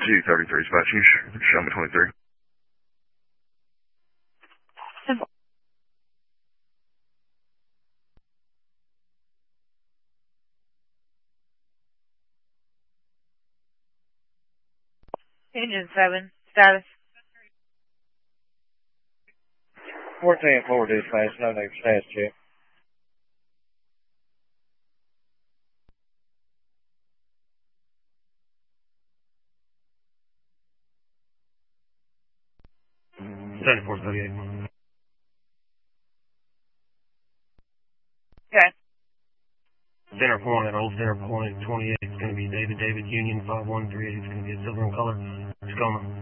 233 dispatch, show me 23. Engine 7, status. 14-4 dispatch, no name status check. Standard 438. Okay. Center point at Old Center Point 28. It's going to be David Union 5138. It's going to be a silver in color. Tacoma.